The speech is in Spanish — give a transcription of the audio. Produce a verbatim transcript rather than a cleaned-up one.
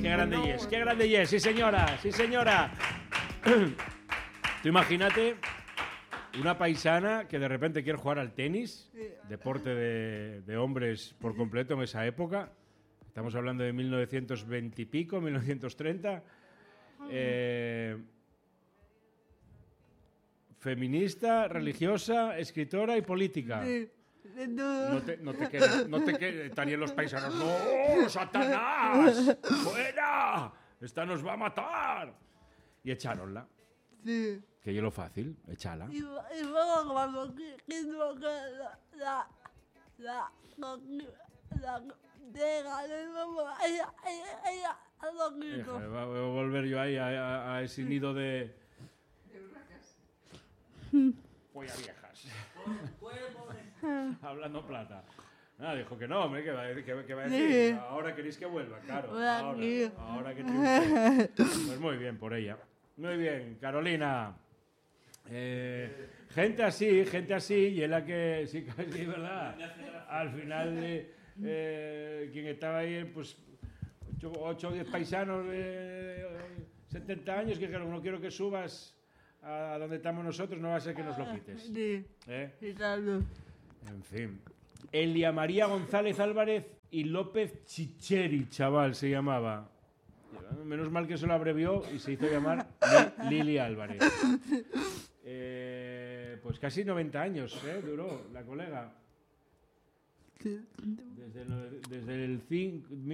Qué grande yes, qué grande yes, sí señora, sí señora. Tú imagínate una paisana que de repente quiere jugar al tenis, deporte de, de hombres por completo en esa época. Estamos hablando de mil novecientos veinte y pico, mil novecientos treinta. Eh, feminista, religiosa, escritora y política. No te, no te quedes, no te quedes, estarían los paisanos. ¡No, Satanás! ¡Fuera! ¡Esta nos va a matar! Y echáronla. Sí. Que yo lo fácil, échala. Y, y luego cuando quiso que la la la la llega de nuevo, ella ella ella lo Hija, quitó. va- voy a volver yo ahí a, a- a ese nido de polla viejas. Hablando plata. Ah, dijo que no, hombre, que va a decir, que, que va a decir. Sí. Ahora queréis que vuelva, claro. Voy Ahora, aquí. ahora que triunfe. Pues muy bien por ella. Muy bien, Carolina. Eh, gente así, gente así, y es la que, sí, sí, verdad. Al final, eh, eh, quien estaba ahí, pues, ocho o diez paisanos de setenta años que dijeron, no quiero que subas a donde estamos nosotros, no va a ser que nos lo quites. Sí, ¿Eh? y tal. En fin. Elia María González Álvarez y López Chicheri, chaval, se llamaba. Menos mal que se lo abrevió y se hizo llamar Li- Lili Álvarez. Eh, pues casi noventa años, ¿eh? Duró la colega. Sí. Desde el, desde el cinco,